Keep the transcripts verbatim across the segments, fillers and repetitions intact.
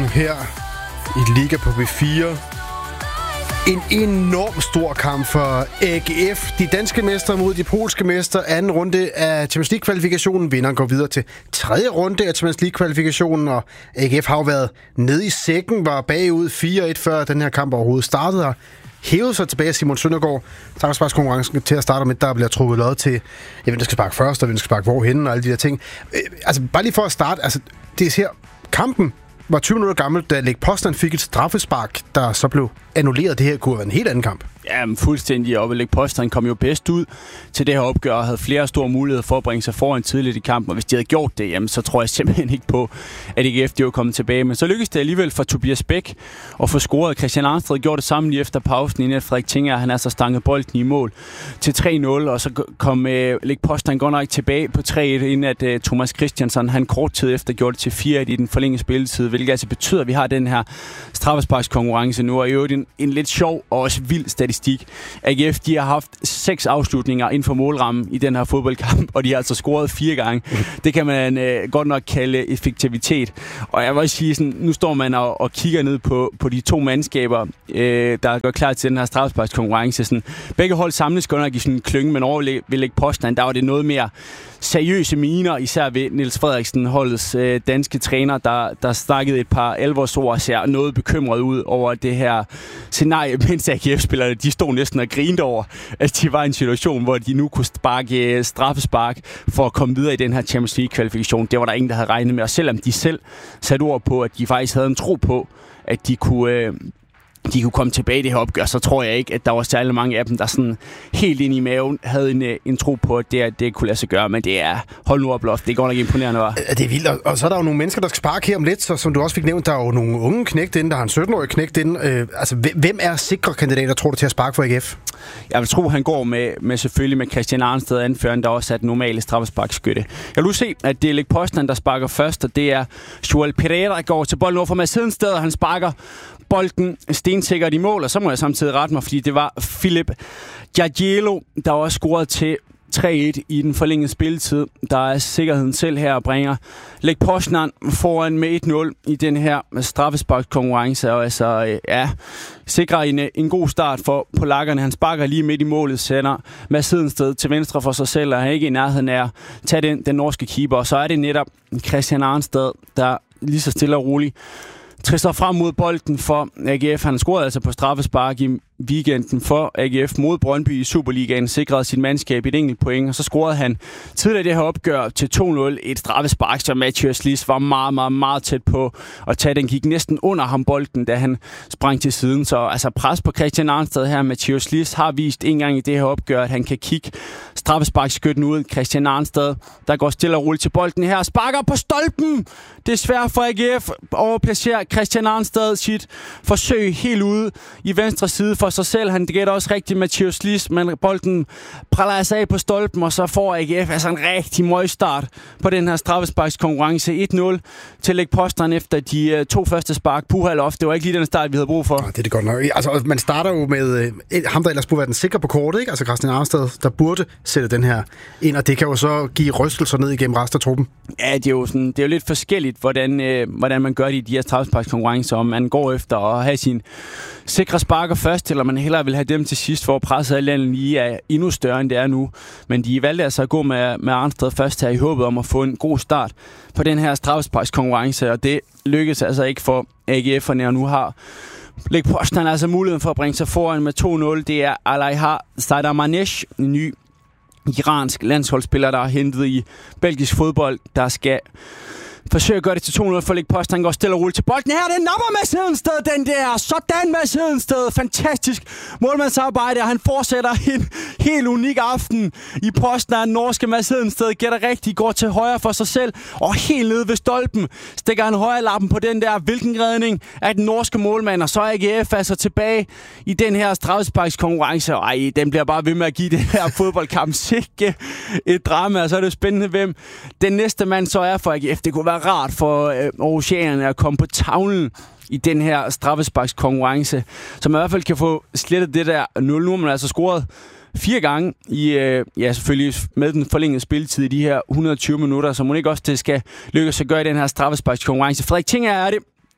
her i Liga på B fire. En enorm stor kamp for A G F. De danske mestre mod de polske mestre. Anden runde af Champions League-kvalifikationen. Vinderen går videre til tredje runde af Champions League-kvalifikationen. Og A G F har jo været nede i sækken, var bagud fire et før den her kamp overhovedet startede her. Hævede sig tilbage Simon Søndergaard. Straffesparkskonkurrencen til at starte med, der bliver trukket lod til, jeg ved, der skal sparke først, og hvem der skal sparke hvorhenne, og alle de der ting. Øh, altså, bare lige for at starte, altså, det her kampen var tyve minutter gammel, da Lech Poznan fik et straffespark, der så blev annulleret. Det her kunne være en helt anden kamp. Ja, fuldstændig. Og Lech Poznan kom jo bedst ud til det her opgør og havde flere store muligheder for at bringe sig foran tidligt i kampen. Og hvis de havde gjort det, jamen, så tror jeg simpelthen ikke på, at A G F de var kommet tilbage. Men så lykkedes det alligevel for Tobias Bæk at få scoret. Christian Arnstad gjorde det samme lige efter pausen, inden Frederik Tinger, han altså stanget bolden i mål til tre nul. Og så kom uh, Lech Poznan godt nok tilbage på tre et, inden at uh, Thomas Christiansen, han kort tid efter gjorde det til fire et i den forlængede spilletid, hvilket altså betyder, at vi har den her straffesparkskonkurrence nu. Og i øvrigt en, en lidt sjov og også vild statistik. A G F, de har haft seks afslutninger inden for målrammen i den her fodboldkamp, og de har altså scoret fire gange. Mm. Det kan man øh, godt nok kalde effektivitet. Og jeg vil også sige, sådan, nu står man og, og kigger ned på, på de to mandskaber, øh, der går klar til den her straffesparkskonkurrence. Sådan, begge hold samles godt nok i sådan en klynge, men over ved Lech Poznan, der var det noget mere seriøse miner, især ved Niels Frederiksen, holdets øh, danske træner, der, der snakkede et par alvorsord og ser noget bekymret ud over det her scenarie, mens A G F-spillerne, de stod næsten og grinte over, at de var i en situation, hvor de nu kunne sparke straffespark for at komme videre i den her Champions League-kvalifikation. Det var der ingen, der havde regnet med, og selvom de selv satte ord på, at de faktisk havde en tro på, at de kunne... Øh, de kunne komme tilbage i det her opgør, så tror jeg ikke, at der var særlig mange af dem, der sådan helt ind i maven havde en, en tro på, at det, det kunne lade sig gøre, men det er, hold nu op, Loft, det er godt nok imponerende. Var. Det er vildt, og så er der jo nogle mennesker, der skal sparke her om lidt, så som du også fik nævnt, der er jo nogle unge knægt inde, der har en sytten-årig knægt inde. Øh, altså, hvem er sikre kandidater, tror du, til at sparke for A G F? Jeg vil tro, han går med, med selvfølgelig med Christian Arnstad, anføreren, der også er den normale straffesparkskytte. Jeg vil se, at det er Lech Poznan, der sparker først, og det er Joel Pereira, der går til bolden over for Mads Hedensted, og han sparker bolden stensikkert i mål, og så må jeg samtidig rette mig, fordi det var Philip Giagiello, der også scorede til tre et i den forlængede spilletid. Der er sikkerheden selv her og bringer Lech Poznan foran med et nul i den her straffesparkskonkurrence, og altså, ja, sikrer en, en god start for polakkerne. Han sparker lige midt i målet, sender Mads Hedensted til venstre for sig selv, og han er ikke i nærheden af at tage den, den norske keeper. Og så er det netop Christian Arnstad, der lige så stille og roligt trister frem mod bolden for A G F. Han scorede altså på straffespark i weekenden for A G F mod Brøndby i Superligaen, sikrede sit mandskab et enkelt point, og så scorede han tidligere det her opgør til to nul. Et straffespark, som Mathias Liss var meget, meget, meget tæt på at tage. Den gik næsten under ham bolden, da han sprang til siden. Så altså pres på Christian Arnstad her. Mathias Liss har vist en gang i det her opgør, at han kan kigge straffesparkskytten ud. Christian Arnstad, der går stille og roligt til bolden her, sparker på stolpen. Det er svært for A G F at overplacere Christian Arnstad sit forsøg helt ude i venstre side for sig selv. Han gætter også rigtigt Mathias Liss, men bolden praller sig af på stolpen, og så får A G F altså en rigtig møgstart på den her straffesparkskonkurrence. et nul til Lech Poznan efter de uh, to første spark. Puha Loft, det var ikke lige den start, vi havde brug for. Ja, det er det godt nok. Altså, man starter jo med uh, ham, der ellers burde være den sikre på kortet, ikke? Altså Christian Arnstad, der burde sætte den her ind, og det kan jo så give rystelser ned igennem resten af truppen. Ja, det er jo, sådan, det er jo lidt forskelligt, hvordan, øh, hvordan man gør det i de her straffesparkskonkurrencer, om man går efter at have sin sikre sparker først, eller man hellere vil have dem til sidst, for at presse alle landet lige er endnu større, end det er nu. Men de valgte altså at gå med, med Arnstad først her i håbet om at få en god start på den her straffesparkskonkurrence, og det lykkedes altså ikke for A G F'erne, og nu har Lech Poznan altså muligheden for at bringe sig foran med to nul. Det er Alayhar Saidamanesh, en ny iransk landsholdsspiller, der er hentet i belgisk fodbold, der skal forsøger at gøre det til to nul for Lech Poznan. Går stille og roligt til bolden her. Den napper Mads Hedensted, den der. Sådan Mads Hedensted. Fantastisk målmandsarbejde. Han fortsætter en helt unik aften i Poznan. Norske Mads Hedensted gætter rigtig, går til højre for sig selv. Og helt nede ved stolpen stikker han højre lappen på den der. Hvilken redning af den norske målmand. Og så er A G F altså tilbage i den her straffesparkskonkurrence. Ej, den bliver bare ved med at give det her fodboldkamp sikke et drama. Og så er det jo spændende, hvem den næste mand så er for A G F. Det kunne være rart for øh, Aarhusianerne at komme på tavlen i den her straffesparkskonkurrence, så man i hvert fald kan få slettet det der nul. Nu har man altså scoret fire gange i, øh, ja selvfølgelig med den forlængede spilletid i de her et hundrede og tyve minutter, så må ikke også det skal lykkes at gøre i den her straffesparkskonkurrence. Frederik Tinger er det,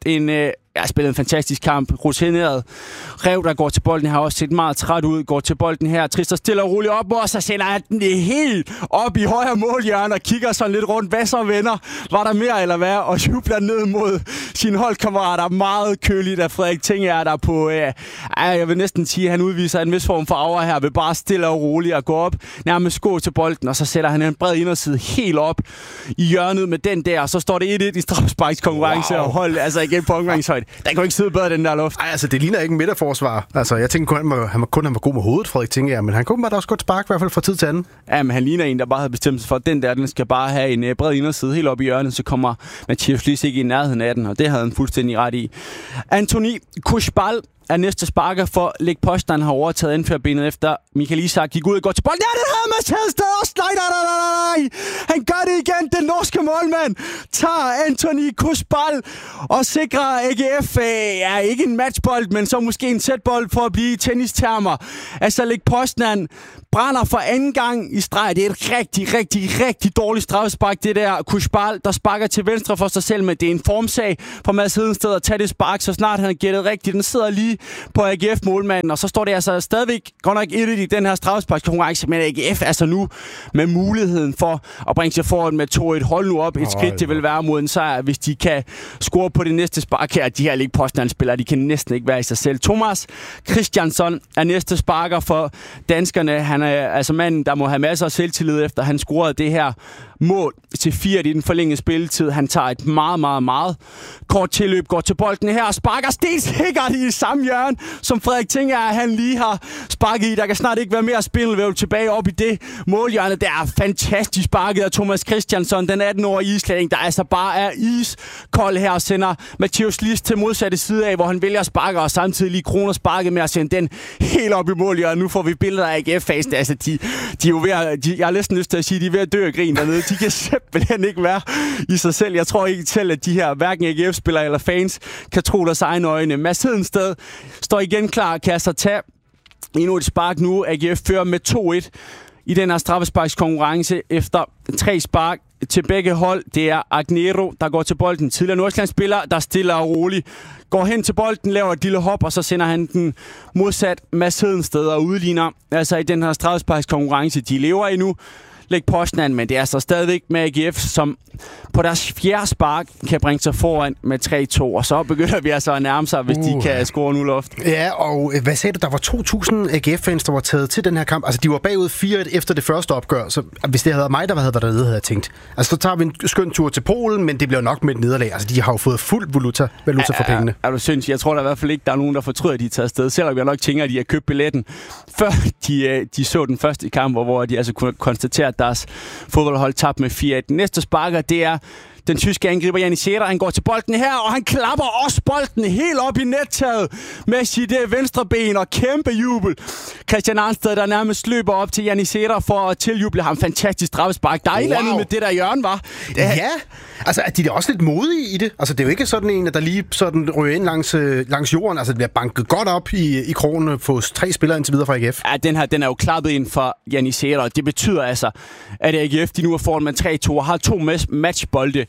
en... Øh, Jeg har spillet en fantastisk kamp. Rutineret Rev, der går til bolden, har også set meget træt ud. Går til bolden her. Tristan stiller og roligt op, og så sender han den helt op i højre målhjørne og kigger sådan lidt rundt. Hvad så, venner? Var der mere eller hvad? Og jubler ned mod sine holdkammerater. Meget køligt af Frederik Tinger, der på... Øh, jeg vil næsten sige, at han udviser en vis form for aura her. Vil bare stille og roligt og gå op. Nærmest gå til bolden, og så sætter han en bred inderside helt op i hjørnet med den der. Og så står det et et i straffesparkskonkurrence wow. og hold altså igen på omgangshøjde. Den kan jo ikke sidde bedre, den der luft. Ej, altså, det ligner ikke en midterforsvar. Altså, jeg tænker kun, han var, han var kun han var god med hovedet, Frederik Tinger, men han kunne bare også godt sparke, i hvert fald fra tid til anden. Ja, men han ligner en, der bare havde bestemt sig for, at den der, den skal bare have en uh, bred inderside helt op i hjørnet, så kommer Mathias Flis ikke i nærheden af den, og det havde han fuldstændig ret i. Anthony Kushbal er næste sparker for Lech Poznan, har overtaget anførbenet efter Michael Isak gik ud og går til bolden. Ja, det havde Mads Hedensted også. Nej, nej, nej, nej. Han gør det igen. Den norske målmand tager Anthony Kushbal og sikrer A G F. Er øh, ikke en matchbold, men så måske en sætbold for at blive tennistermer. Altså, Lech Poznan brænder for anden gang i streg. Det er et rigtig, rigtig, rigtig dårligt straffespark, det der. Kushbal, der sparker til venstre for sig selv, men det er en formsag for Mads Hedensted at tage det spark, så snart han har gættet rigtigt. Den sidder lige på A G F-målmanden, og så står det altså stadigvæk godt nok et i den her straffesparkskonkurrence, men A G F altså nu med muligheden for at bringe sig foran med to et. Hold nu op, et skridt, det vil være mod en sejr, hvis de kan score på det næste spark her. De her Lech Poznan-spillere, de kan næsten ikke være i sig selv. Thomas Christiansson er næste sparker for danskerne. Han er altså manden, der må have masser af selvtillid efter han scorede det her mål til fire i den forlængede spilletid. Han tager et meget, meget, meget kort tilløb, går til bolden her og sparker stensikkert i samme hjørne, som Frederik Tinger, han lige har sparket i. Der kan snart ikke være mere spindelvæv tilbage op i det målhjørne. Det er fantastisk sparket af Thomas Christiansson, den atten-årige islænding, der altså bare er iskold her og sender Mathias Lis til modsatte side af, hvor han vælger at sparke og samtidig lige kroner sparket med at sende den helt op i målhjørnet. Nu får vi billeder af A G F-fasen. Altså, de, de er jo ved at, de, jeg har næsten lyst til at sige, de er ved at dø af grin dernede. De kan simpelthen ikke være i sig selv. Jeg tror ikke selv, at de her hverken A G F-spillere eller fans kan tro deres egne øjne. Mads Hedensted står igen klar og kan så tage endnu et spark nu. A G F fører med to et i den her straffesparkskonkurrence efter tre spark til begge hold. Det er Agnero, der går til bolden. Tidligere Nordsjællandsspiller, der stiller og roligt går hen til bolden, laver et lille hop, og så sender han den modsat Mads Hedensted og udligner. Altså i den her straffesparkskonkurrence, de lever endnu. Lech Poznan, men det er så stadigvæk med A G F, som på deres fjerde spark kan bringe sig foran med tre to, og så begynder vi altså at nærme sig, hvis uh. de kan score nu luft. Ja, og hvad sagde du? Der var to tusind A G F-fans, der var taget til den her kamp. Altså, de var bagud fire et efter det første opgør, så hvis det havde været mig, der havde været dernede, havde jeg tænkt. Altså, så tager vi en skøn tur til Polen, men det bliver nok med et nederlag. Altså, de har jo fået fuld valuta, valuta ja, for pengene. Er du synes, jeg tror der i hvert fald ikke, der er nogen, der fortryder, at de er taget afsted, selvom jeg nok tænker, at de har købt billetten, før de, de så den første kamp, hvor de altså kunne konstatere, at deres fodboldhold tabte med fire et. Den næste sparker, det er den tyske angriber Jannis Sæter. Han går til bolden her, og han klapper også bolden helt op i nettaget med sit venstre ben og kæmpe jubel. Christian Arnsted, der nærmest løber op til Jannis Sæter for at tiljuble ham. Fantastisk straffespark. Der er wow. et eller andet med det der hjørne, var. Ja, altså er de da også lidt modige i det? Altså det er jo ikke sådan en, der lige sådan ryger ind langs, langs jorden. Altså det bliver banket godt op i, i krogen på tre spillere indtil videre fra A G F. Ja, den her, den er jo klappet ind for Jannis Sæter. Det betyder altså, at A G F de nu er foran med tre to og har to matchbolde.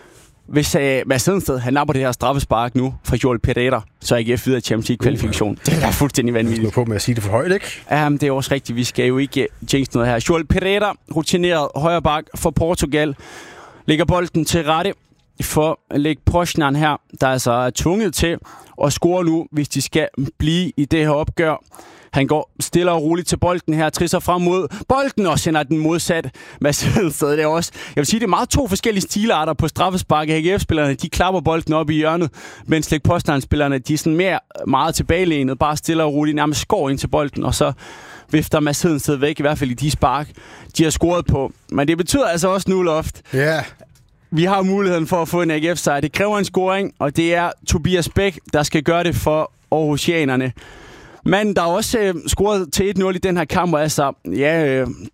Hvis uh, Mads Hedensted, han napper det her straffespark nu fra Joel Pereira, så er A G F videre Champions League-kvalifikation. Det er fuldstændig vanvittigt. Du er på med at sige det for højt, ikke? Ja, men det er også rigtigt. Vi skal jo ikke jinx noget her. Joel Pereira, rutineret højre bak for Portugal, lægger bolden til rette for Lech Poznan her, der altså er tvunget til at score nu, hvis de skal blive i det her opgør. Han går stille og roligt til bolden her, trisser frem mod bolden og sender den modsat. Mads Hedensted, det er også, jeg vil sige, det er meget to forskellige stilarter på straffespark. A G F-spillerne, de klapper bolden op i hjørnet, mens Lech Poznan-spillerne, de er sådan mere meget tilbagelænet, bare stille og roligt, nærmest skår ind til bolden, og så vifter Mads Hedensted væk, i hvert fald i de spark, de har scoret på. Men det betyder altså også nu, Loft. Ja. Yeah. Vi har muligheden for at få en A G F-sejr. Det kræver en scoring, og det er Tobias Bæk, der skal gøre det for Aarhusianerne. Men der er også øh, scoret til et nul i den her kamp, og altså, ja, øh,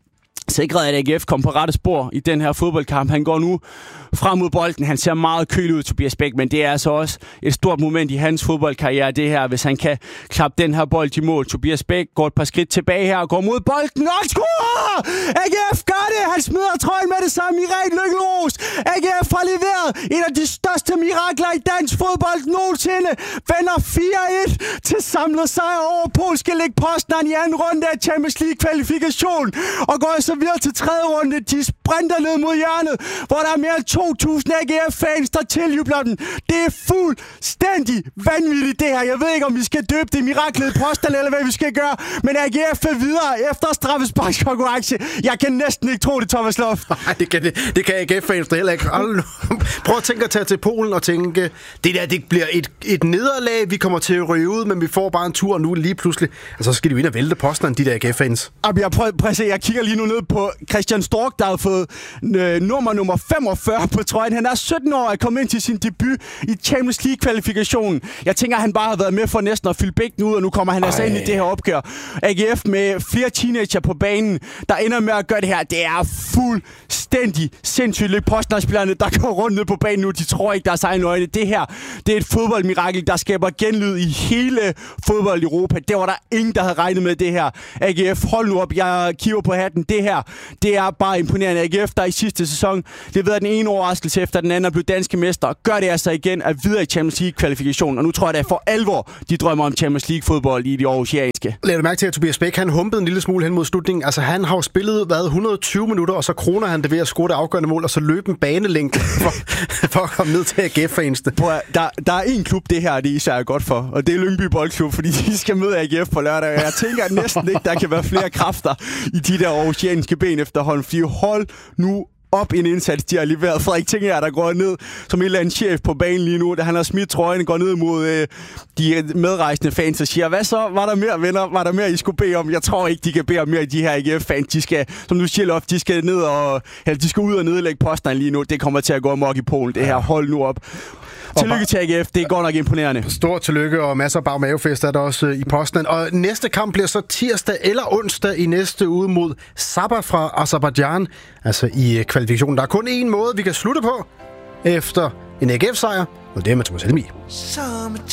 sikrede, at A G F kom på rette spor i den her fodboldkamp. Han går nu frem mod bolden. Han ser meget kølig ud, Tobias Bæk, men det er altså også et stort moment i hans fodboldkarriere, det her, hvis han kan klappe den her bold i mål. Tobias Bæk går et par skridt tilbage her og går mod bolden og scorer! A G F gør det! Han smider trøjen med det samme. Michael Lykkelos. A G F har leveret en af de største mirakler i dansk fodbold nogensinde. Vender fire et til samlet sejr over polske Lech Poznan i anden runde af Champions League kvalifikation og går så videre til tredje runde. De sprinter ned mod hjørnet, hvor der er mere end to tusind A G F-fans, der tiljubler dem. Det er fuldstændig vanvittigt, det her. Jeg ved ikke, om vi skal døbe det miraklet i Poznan, eller hvad vi skal gøre, men A G F er videre efter straffesparkskonkurrence. Jeg kan næsten ikke tro det, Thomas Loft. Nej, det kan, det, det kan A G F-fans heller ikke. Prøv at tænke at tage til Polen og tænke, det der, det bliver et, et nederlag, vi kommer til at ryge ud, men vi får bare en tur nu lige pludselig. Og så skal de jo ind og vælte Poznan, de der A G F-fans. Jeg prøver, prøv at se, jeg kigger lige nu ned på Christian Stork, der har fået øh, nummer nummer femogfyrre på trøjen. Han er sytten år og er kommet ind til sin debut i Champions League-kvalifikationen. Jeg tænker, at han bare har været med for næsten at fylde bækken ud, og nu kommer han Ej. altså ind i det her opgør. A G F med flere teenager på banen, der ender med at gøre det her. Det er fuldstændig sindssygt. Lech Poznan-spillerne, der går rundt ned på banen nu, de tror ikke deres egne øjne. Det her, det er et fodboldmirakel, der skaber genlyd i hele fodbold i Europa. Det var der ingen, der havde regnet med det her. A G F, hold nu op, jeg kigger på hatten. Det her, det er bare imponerende. A G F, der i sidste sæson, det ved den ene overraskelse efter den anden, er blevet danske mester. Gør det altså igen at videre i Champions League-kvalifikationen. Og nu tror jeg, at for alvor, de drømmer om Champions League-fodbold i de aarhusianske. Lad du mærke til, at Tobias Bæk, han humpede en lille smule hen mod slutningen. Altså, han har jo spillet, hvad, et hundrede og tyve minutter, og så kroner han det ved at score det afgørende mål, og så løbe en banelængde for, for at komme ned til A G F-fansene. Der, der er en klub, det her, det er især godt for, og det er Lyngby Boldklub, fordi de skal møde A G F på lørdag. Og jeg tænker næsten ikke, der kan være flere kræfter i de der aarhusianske ben efterhånden, fordi hold nu op en indsats, de har leveret. Frederik Tinger, der går ned som en eller anden chef på banen lige nu, da han har smidt trøjen, går ned mod øh, de medrejsende fans og siger, hvad så? Var der mere, venner? Var der mere, I skulle bede om? Jeg tror ikke, de kan bede om mere, de her A G F-fans. De skal, som du siger, Loft, de skal ned og, eller de skal ud og nedlægge Poznan lige nu. Det kommer til at gå amok i Polen. Det her, hold nu op. Tillykke til A G F, det er godt nok imponerende. Stort tillykke, og masser af bagmavefest er der også i Poznan. Og næste kamp bliver så tirsdag eller onsdag i næste uge mod Sabah fra Aserbajdsjan. Altså i kvalifikationen. Der er kun én måde, vi kan slutte på efter en A G F-sejr, og det er med Thomas Helmig.